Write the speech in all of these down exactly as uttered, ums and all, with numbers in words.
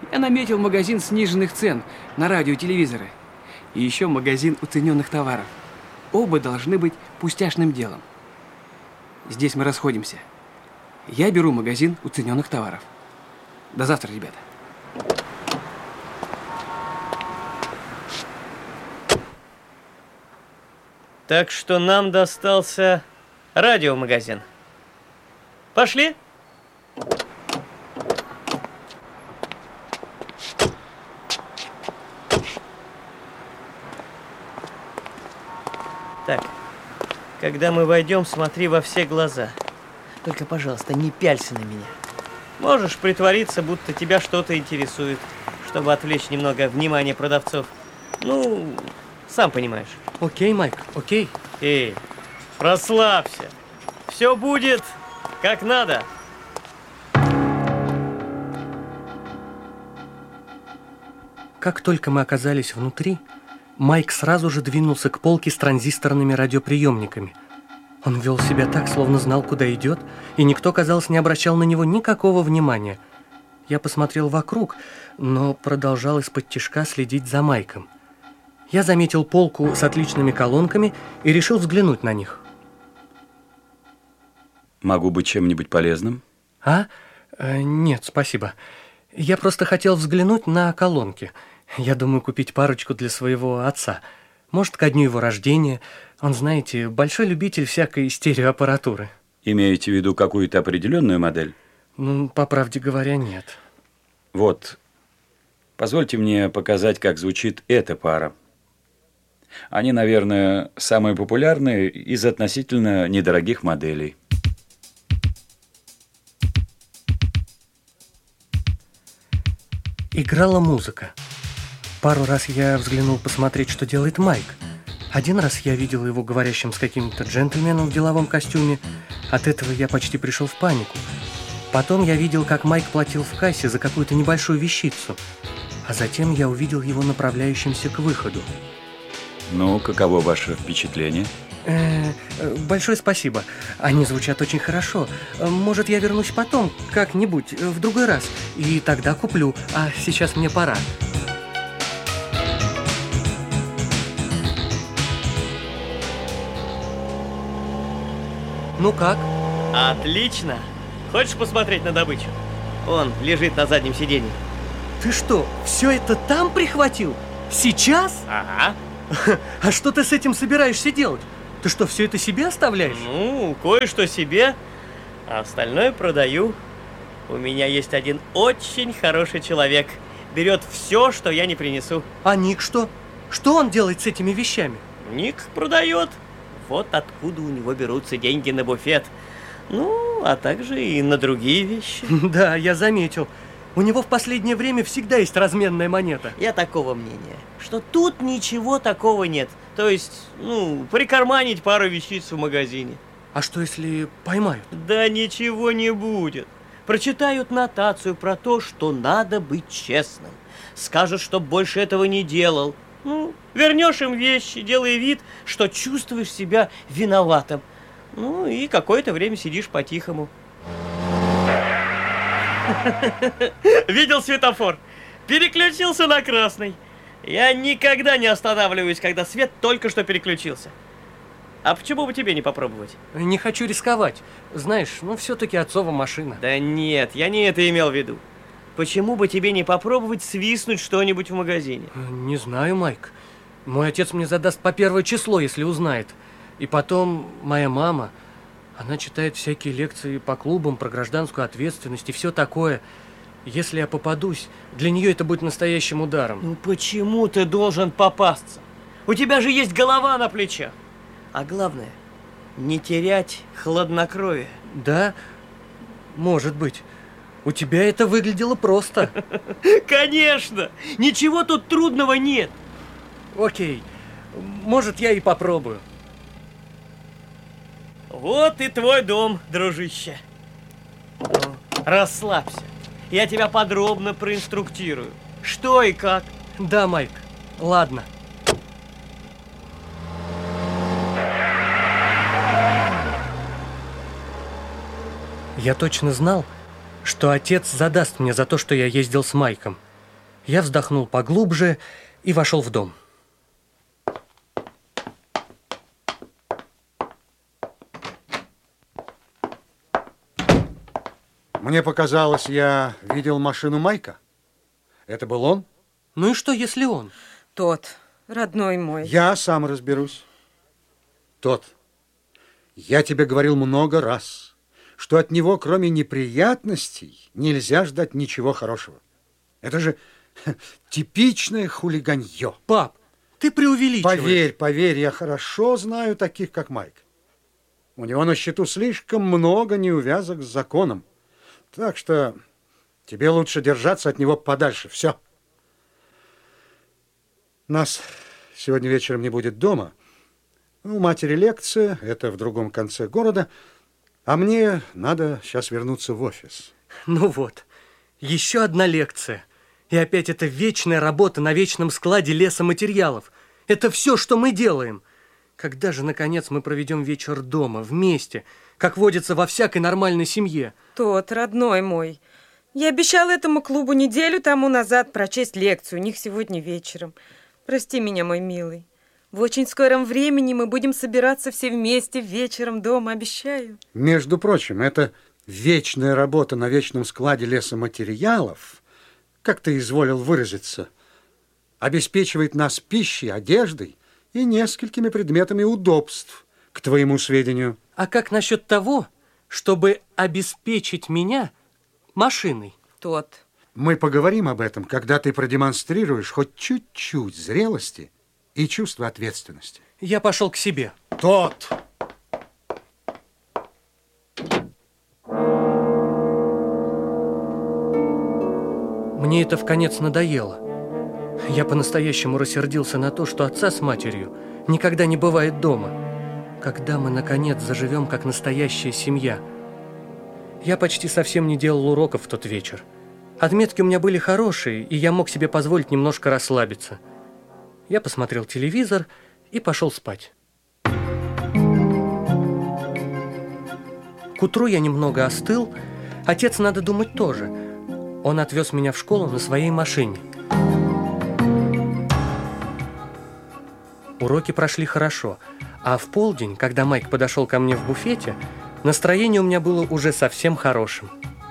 Я наметил магазин сниженных цен на радио и телевизоры. И еще магазин уцененных товаров. Оба должны быть пустяшным делом. Здесь мы расходимся. Я беру магазин уцененных товаров. До завтра, ребята. Так что нам достался радиомагазин. Пошли? Так, когда мы войдем, смотри во все глаза. Только, пожалуйста, не пялься на меня. Можешь притвориться, будто тебя что-то интересует, чтобы отвлечь немного внимания продавцов. Ну, сам понимаешь. Окей, Майк, окей. Эй, расслабься. Все будет как надо. Как только мы оказались внутри, Майк сразу же двинулся к полке с транзисторными радиоприемниками. Он вел себя так, словно знал, куда идет, и никто, казалось, не обращал на него никакого внимания. Я посмотрел вокруг, но продолжал из-под тишка следить за Майком. Я заметил полку с отличными колонками и решил взглянуть на них. Могу быть чем-нибудь полезным? А? Э, нет, спасибо. Я просто хотел взглянуть на колонки. Я думаю купить парочку для своего отца. Может, ко дню его рождения. Он, знаете, большой любитель всякой стереоаппаратуры. Имеете в виду какую-то определенную модель? Ну, по правде говоря, нет. Вот, позвольте мне показать, как звучит эта пара. Они, наверное, самые популярные из относительно недорогих моделей. Играла музыка. Пару раз я взглянул посмотреть, что делает Майк. Один раз я видел его говорящим с каким-то джентльменом в деловом костюме. От этого я почти пришел в панику. Потом я видел, как Майк платил в кассе за какую-то небольшую вещицу. А затем я увидел его направляющимся к выходу. Ну, каково ваше впечатление? Э, большое спасибо. Они звучат очень хорошо. Может, я вернусь потом, как-нибудь, в другой раз. И тогда куплю. А сейчас мне пора. Ну как? Отлично. Хочешь посмотреть на добычу? Он лежит на заднем сиденье. Ты что, все это там прихватил? Сейчас? Ага. А что ты с этим собираешься делать? Ты что, все это себе оставляешь? Ну, кое-что себе, а остальное продаю. У меня есть один очень хороший человек. Берет все, что я не принесу. А Ник что? Что он делает с этими вещами? Ник продает. Вот откуда у него берутся деньги на буфет. Ну, а также и на другие вещи. Да, я заметил. У него в последнее время всегда есть разменная монета. Я такого мнения, что тут ничего такого нет. То есть, ну, прикарманить пару вещиц в магазине. А что, если поймают? Да ничего не будет. Прочитают нотацию про то, что надо быть честным. Скажут, что больше этого не делал. Ну, вернешь им вещи, делая вид, что чувствуешь себя виноватым. Ну, и какое-то время сидишь по-тихому. Видел светофор? Переключился на красный. Я никогда не останавливаюсь, когда свет только что переключился. А почему бы тебе не попробовать? Не хочу рисковать. Знаешь, ну все-таки отцова машина. Да нет, я не это имел в виду. Почему бы тебе не попробовать свистнуть что-нибудь в магазине? Не знаю, Майк. Мой отец мне задаст по первое число, если узнает. И потом моя мама, она читает всякие лекции по клубам про гражданскую ответственность и все такое. Если я попадусь, для нее это будет настоящим ударом. Ну почему ты должен попасться? У тебя же есть голова на плечах. А главное, не терять хладнокровие. Да, может быть. У тебя это выглядело просто. Конечно! Ничего тут трудного нет. Окей, может, я и попробую. Вот и твой дом, дружище. Ну, расслабься. Я тебя подробно проинструктирую. Что и как. Да, Майк, ладно. Я точно знал, что отец задаст мне за то, что я ездил с Майком. Я вздохнул поглубже и вошел в дом. Мне показалось, я видел машину Майка. Это был он? Ну и что, если он? Тот, родной мой. Я сам разберусь. Тот, я тебе говорил много раз, что от него, кроме неприятностей, нельзя ждать ничего хорошего. Это же типичное хулиганье. Пап, ты преувеличиваешь. Поверь, поверь, я хорошо знаю таких, как Майк. У него на счету слишком много неувязок с законом. Так что тебе лучше держаться от него подальше. Все. Нас сегодня вечером не будет дома. У матери лекция, это в другом конце города. А мне надо сейчас вернуться в офис. Ну вот, еще одна лекция. И опять эта вечная работа на вечном складе лесоматериалов. Это все, что мы делаем. Когда же, наконец, мы проведем вечер дома, вместе, как водится во всякой нормальной семье? Тот, родной мой. Я обещала этому клубу неделю тому назад прочесть лекцию. У них сегодня вечером. Прости меня, мой милый. В очень скором времени мы будем собираться все вместе вечером дома, обещаю. Между прочим, это вечная работа на вечном складе лесоматериалов, как ты изволил выразиться, обеспечивает нас пищей, одеждой и несколькими предметами удобств, к твоему сведению. А как насчет того, чтобы обеспечить меня машиной? Тот. Мы поговорим об этом, когда ты продемонстрируешь хоть чуть-чуть зрелости и чувства ответственности. Я пошел к себе. Тот! Мне это вконец надоело. Я по-настоящему рассердился на то, что отца с матерью никогда не бывает дома. Когда мы, наконец, заживем как настоящая семья? Я почти совсем не делал уроков в тот вечер. Отметки у меня были хорошие, и я мог себе позволить немножко расслабиться. Я посмотрел телевизор и пошел спать. К утру я немного остыл. Отец, надо думать, тоже. Он отвез меня в школу на своей машине. Уроки прошли хорошо, а в полдень, когда Майк подошел ко мне в буфете, настроение у меня было уже совсем хорошим.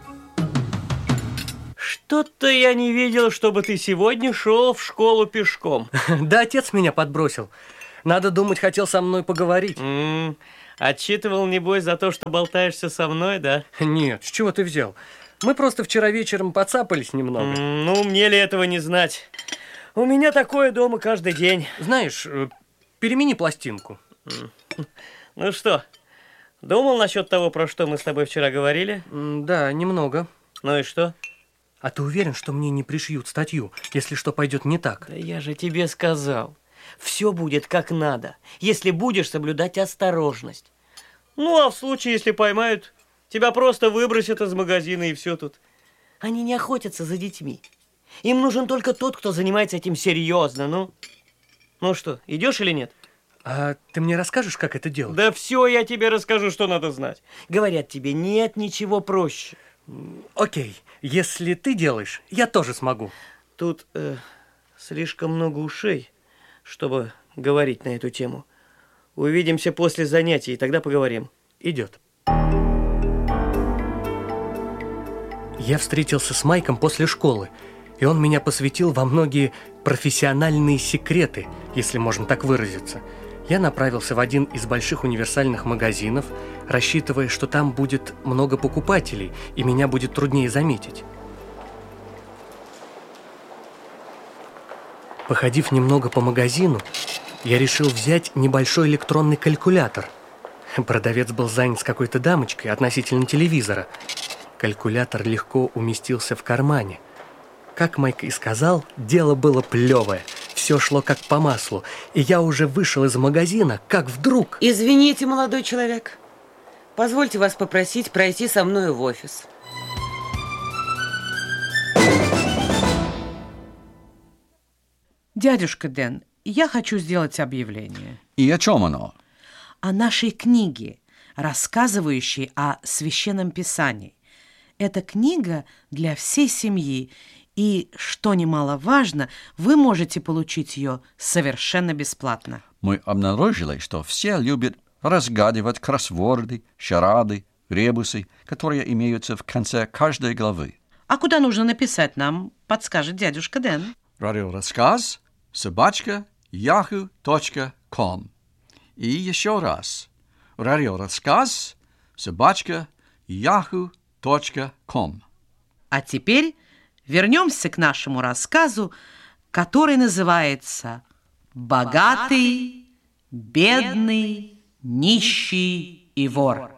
Что-то я не видел, чтобы ты сегодня шел в школу пешком. Да, отец меня подбросил. Надо думать, хотел со мной поговорить. М-м, отчитывал, небось, за то, что болтаешься со мной, да? Нет, с чего ты взял? Мы просто вчера вечером поцапались немного. М, ну, мне ли этого не знать? У меня такое дома каждый день. Знаешь, перемени пластинку. Ну что, думал насчет того, про что мы с тобой вчера говорили? Да, немного. Ну и что? А ты уверен, что мне не пришьют статью, если что пойдет не так? Да я же тебе сказал. Все будет как надо, если будешь соблюдать осторожность. Ну, а в случае, если поймают, тебя просто выбросят из магазина и все тут. Они не охотятся за детьми. Им нужен только тот, кто занимается этим серьезно, ну. Ну что, идешь или нет? А ты мне расскажешь, как это делать? Да все, я тебе расскажу, что надо знать. Говорят тебе, нет ничего проще. Окей, если ты делаешь, я тоже смогу. Тут э, слишком много ушей, чтобы говорить на эту тему. Увидимся после занятий, и тогда поговорим. Идет. Я встретился с Майком после школы, и он меня посвятил во многие профессиональные секреты, если можно так выразиться. Я направился в один из больших универсальных магазинов, рассчитывая, что там будет много покупателей, и меня будет труднее заметить. Походив немного по магазину, я решил взять небольшой электронный калькулятор. Продавец был занят с какой-то дамочкой относительно телевизора. Калькулятор легко уместился в кармане. Как Майк и сказал, дело было плевое. Все шло как по маслу. И я уже вышел из магазина, как вдруг... Извините, молодой человек. Позвольте вас попросить пройти со мной в офис. Дядюшка Дэн, я хочу сделать объявление. И о чем оно? О нашей книге, рассказывающей о Священном Писании. Эта книга для всей семьи, И, что немаловажно, вы можете получить ее совершенно бесплатно. Мы обнаружили, что все любят разгадывать кроссворды, шарады, ребусы, которые имеются в конце каждой главы. А куда нужно написать нам, подскажет дядюшка Дэн. Радиорассказ собачка яху точка ком. И еще раз. Радиорассказ собачка яху точка ком. А теперь вернемся к нашему рассказу, который называется «Богатый, бедный, нищий и вор».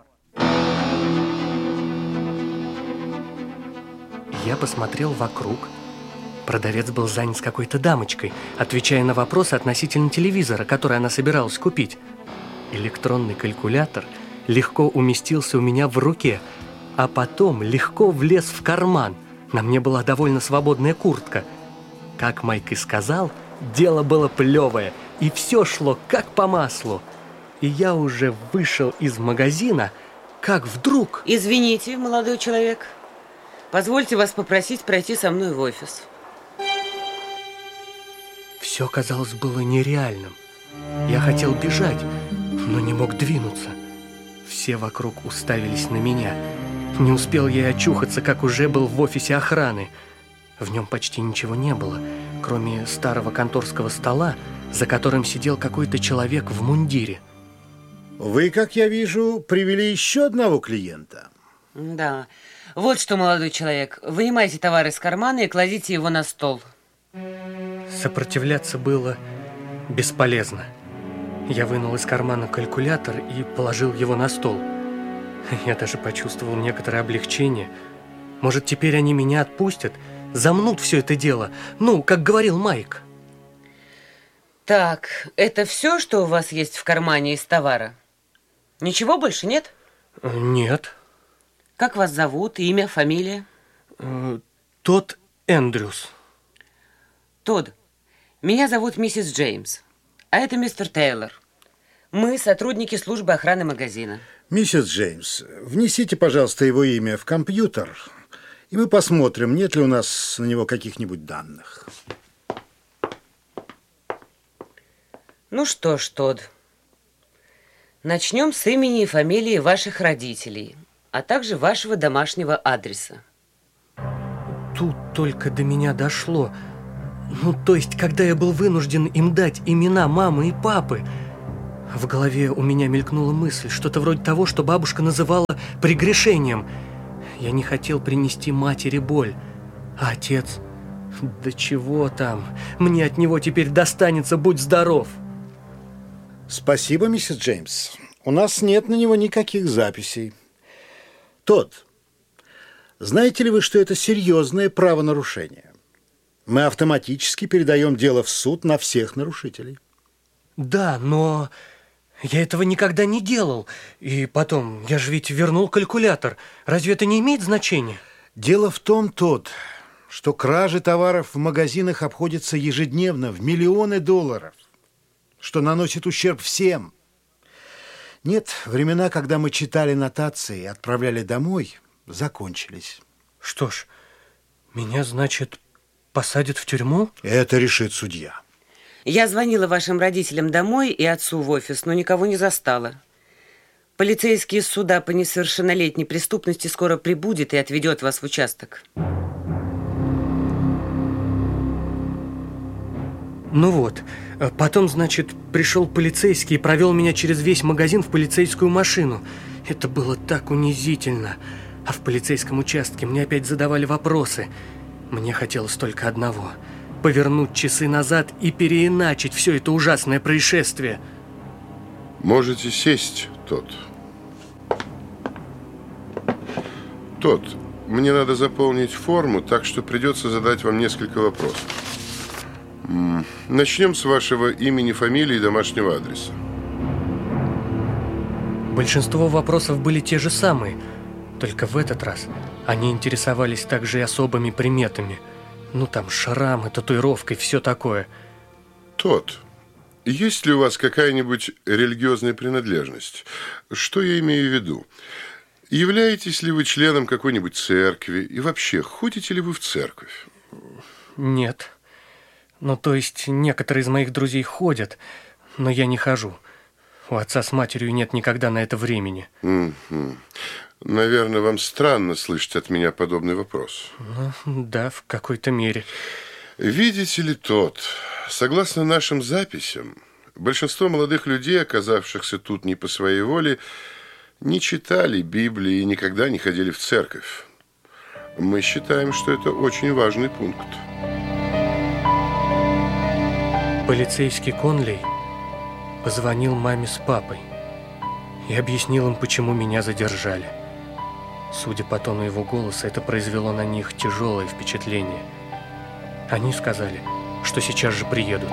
Я посмотрел вокруг. Продавец был занят с какой-то дамочкой, отвечая на вопросы относительно телевизора, который она собиралась купить. Электронный калькулятор легко уместился у меня в руке, а потом легко влез в карман. На мне была довольно свободная куртка. Как Майк и сказал, дело было плевое, и все шло как по маслу. И я уже вышел из магазина, как вдруг... Извините, молодой человек. Позвольте вас попросить пройти со мной в офис. Все, казалось, было нереальным. Я хотел бежать, но не мог двинуться. Все вокруг уставились на меня. Не успел я и очухаться, как уже был в офисе охраны. В нем почти ничего не было, кроме старого конторского стола, за которым сидел какой-то человек в мундире. Вы, как я вижу, привели еще одного клиента. Да. Вот что, молодой человек, вынимайте товар из кармана и кладите его на стол. Сопротивляться было бесполезно. Я вынул из кармана калькулятор и положил его на стол. Я даже почувствовал некоторое облегчение. Может, теперь они меня отпустят, замнут все это дело, ну, как говорил Майк. Так, это все, что у вас есть в кармане из товара? Ничего больше нет? Нет. Как вас зовут? Имя, фамилия? Тодд Эндрюс. Тодд, меня зовут миссис Джеймс, а это мистер Тейлор. Мы сотрудники службы охраны магазина. Миссис Джеймс, внесите, пожалуйста, его имя в компьютер, и мы посмотрим, нет ли у нас на него каких-нибудь данных. Ну что ж, Тодд, начнем с имени и фамилии ваших родителей, а также вашего домашнего адреса. Тут только до меня дошло. Ну, то есть, когда я был вынужден им дать имена мамы и папы, в голове у меня мелькнула мысль, что-то вроде того, что бабушка называла прегрешением. Я не хотел принести матери боль. А отец... Да чего там? Мне от него теперь достанется, будь здоров. Спасибо, миссис Джеймс. У нас нет на него никаких записей. Тодд, знаете ли вы, что это серьезное правонарушение? Мы автоматически передаем дело в суд на всех нарушителей. Да, но я этого никогда не делал. И потом, я же ведь вернул калькулятор. Разве это не имеет значения? Дело в том, Тодд, что кражи товаров в магазинах обходятся ежедневно в миллионы долларов, что наносит ущерб всем. Нет, времена, когда мы читали нотации и отправляли домой, закончились. Что ж, меня, значит, посадят в тюрьму? Это решит судья. Я звонила вашим родителям домой и отцу в офис, но никого не застала. Полицейский из суда по несовершеннолетней преступности скоро прибудет и отведет вас в участок. Ну вот, потом, значит, пришел полицейский и провел меня через весь магазин в полицейскую машину. Это было так унизительно. А в полицейском участке мне опять задавали вопросы. Мне хотелось только одного – повернуть часы назад и переиначить все это ужасное происшествие. Можете сесть, Тодд. Тодд, мне надо заполнить форму, так что придется задать вам несколько вопросов. Начнем с вашего имени, фамилии и домашнего адреса. Большинство вопросов были те же самые, только в этот раз они интересовались также и особыми приметами. Ну там шрамы, татуировка и все такое. Тодд, есть ли у вас какая-нибудь религиозная принадлежность? Что я имею в виду? Являетесь ли вы членом какой-нибудь церкви? И вообще, ходите ли вы в церковь? Нет. Ну, то есть, некоторые из моих друзей ходят, но я не хожу. У отца с матерью нет никогда на это времени. Mm-hmm. Наверное, вам странно слышать от меня подобный вопрос. Ну, да, в какой-то мере. Видите ли, тот, согласно нашим записям, большинство молодых людей, оказавшихся тут не по своей воле, не читали Библии и никогда не ходили в церковь. Мы считаем, что это очень важный пункт. Полицейский Конлей позвонил маме с папой и объяснил им, почему меня задержали. Судя по тону его голоса, это произвело на них тяжелое впечатление. Они сказали, что сейчас же приедут.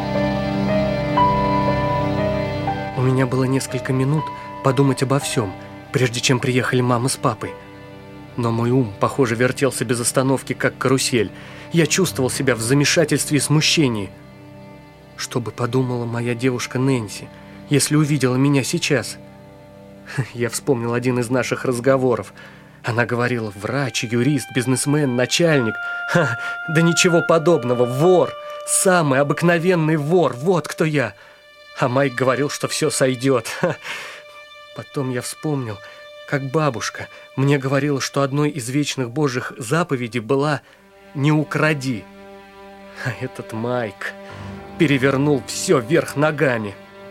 У меня было несколько минут подумать обо всем, прежде чем приехали мама с папой. Но мой ум, похоже, вертелся без остановки, как карусель. Я чувствовал себя в замешательстве и смущении. Что бы подумала моя девушка Нэнси, если увидела меня сейчас? Я вспомнил один из наших разговоров. Она говорила: врач, юрист, бизнесмен, начальник. Ха, да ничего подобного, вор, самый обыкновенный вор, вот кто я. А Майк говорил, что все сойдет. Ха. Потом я вспомнил, как бабушка мне говорила, что одной из вечных божьих заповедей была «не укради». А этот Майк перевернул все вверх ногами.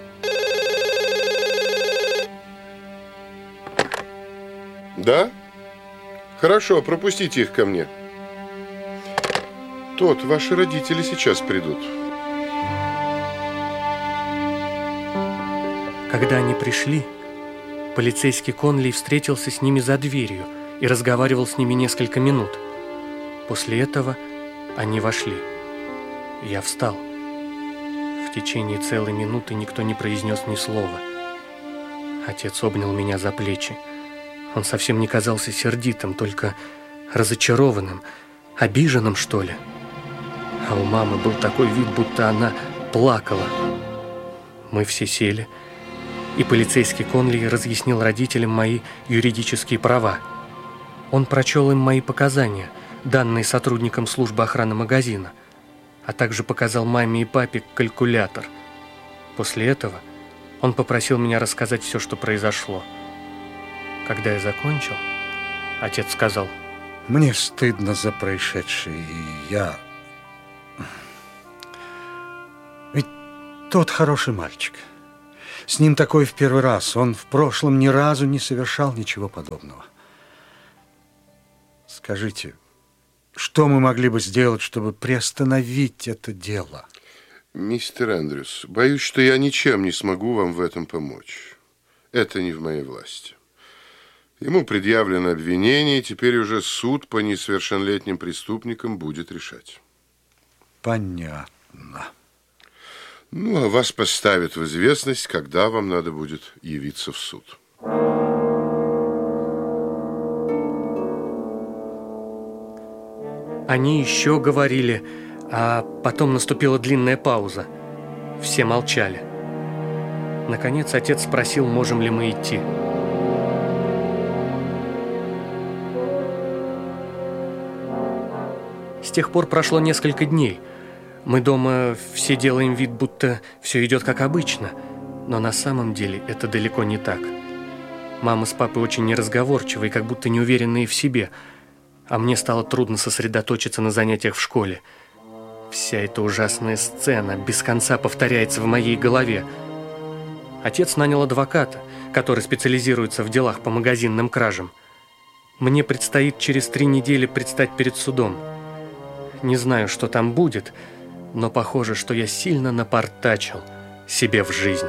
Да? Хорошо, пропустите их ко мне. Тот, ваши родители сейчас придут. Когда они пришли, полицейский Конлей встретился с ними за дверью и разговаривал с ними несколько минут. После этого они вошли. Я встал. В течение целой минуты никто не произнес ни слова. Отец обнял меня за плечи. Он совсем не казался сердитым, только разочарованным, обиженным, что ли. А у мамы был такой вид, будто она плакала. Мы все сели, и полицейский Конлей разъяснил родителям мои юридические права. Он прочел им мои показания, данные сотрудникам службы охраны магазина, а также показал маме и папе калькулятор. После этого он попросил меня рассказать все, что произошло. Когда я закончил, отец сказал: мне стыдно за происшедшее, и я... Ведь тот хороший мальчик. С ним такое в первый раз. Он в прошлом ни разу не совершал ничего подобного. Скажите, что мы могли бы сделать, чтобы приостановить это дело? Мистер Эндрюс, боюсь, что я ничем не смогу вам в этом помочь. Это не в моей власти. Ему предъявлено обвинение, и теперь уже суд по несовершеннолетним преступникам будет решать. Понятно. Ну, а вас поставят в известность, когда вам надо будет явиться в суд. Они еще говорили, а потом наступила длинная пауза. Все молчали. Наконец отец спросил, можем ли мы идти. С тех пор прошло несколько дней. Мы дома все делаем вид, будто все идет как обычно, но на самом деле это далеко не так. Мама с папой очень неразговорчивы и как будто неуверенные в себе, а мне стало трудно сосредоточиться на занятиях в школе. Вся эта ужасная сцена без конца повторяется в моей голове. Отец нанял адвоката, который специализируется в делах по магазинным кражам. Мне предстоит через три недели предстать перед судом. Не знаю, что там будет, но похоже, что я сильно напортачил себе в жизни.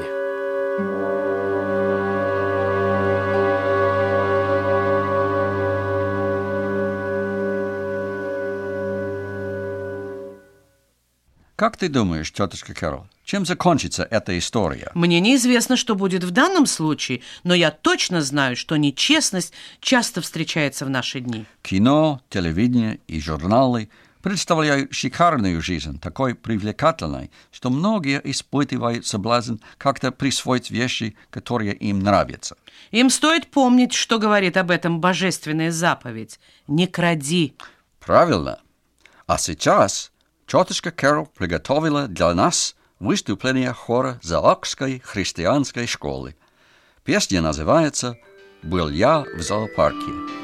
Как ты думаешь, тетушка Кэрол, чем закончится эта история? Мне неизвестно, что будет в данном случае, но я точно знаю, что нечестность часто встречается в наши дни. Кино, телевидение и журналы представляют шикарную жизнь, такой привлекательной, что многие испытывают соблазн как-то присвоить вещи, которые им нравятся. Им стоит помнить, что говорит об этом божественная заповедь. Не кради. Правильно. А сейчас Тетушка Кэрол приготовила для нас выступление хора Заокской христианской школы. Песня называется «Был я в зоопарке».